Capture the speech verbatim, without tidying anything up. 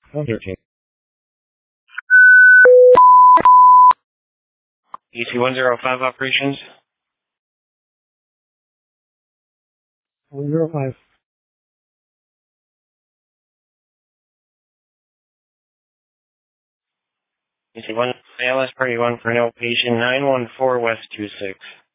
Undertaking. E C one zero five operations. one zero five. E C one, A L S party one for an outpatient nine one four West two six.